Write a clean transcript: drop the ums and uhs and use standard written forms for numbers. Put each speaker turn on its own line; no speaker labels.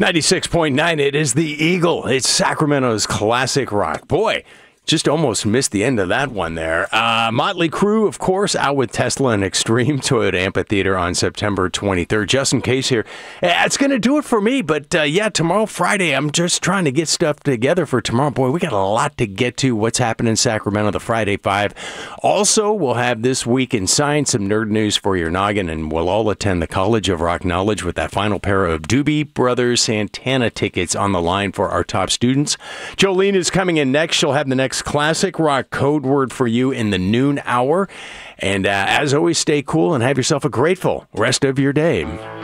96.9, it is the Eagle. It's Sacramento's classic rock. Boy, just almost missed the end of that one there. Motley Crue, of course, out with Tesla and Extreme Toyota Amphitheater on September 23rd. Justin Case here. That's going to do it for me. But yeah, tomorrow, Friday, I'm just trying to get stuff together for tomorrow. Boy, we got a lot to get to. What's happening in Sacramento, the Friday Five. Also, we'll have This Week in Science, some nerd news for your noggin, and we'll all attend the College of Rock Knowledge with that final pair of Doobie Brothers Santana tickets on the line for our top students. Jolene is coming in next. She'll have the next classic rock code word for you in the noon hour. And as always, stay cool and have yourself a grateful rest of your day.